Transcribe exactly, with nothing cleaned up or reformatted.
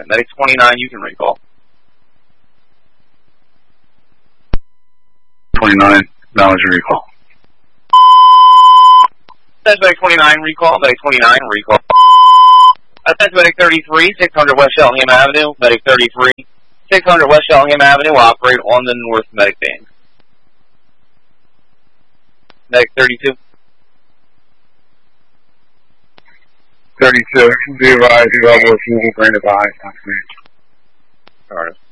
Alright, medic twenty-nine, you can recall. twenty-nine, acknowledge your recall. That's medic twenty-nine, recall. Medic twenty-nine, recall. That's medic thirty-three, six hundred West Shellingham Avenue. Medic thirty-three, six hundred West Shellingham Avenue, operate on the north medic band. Medic thirty-two. thirty-two, be advised, you are working, brain advised, not me. Alright.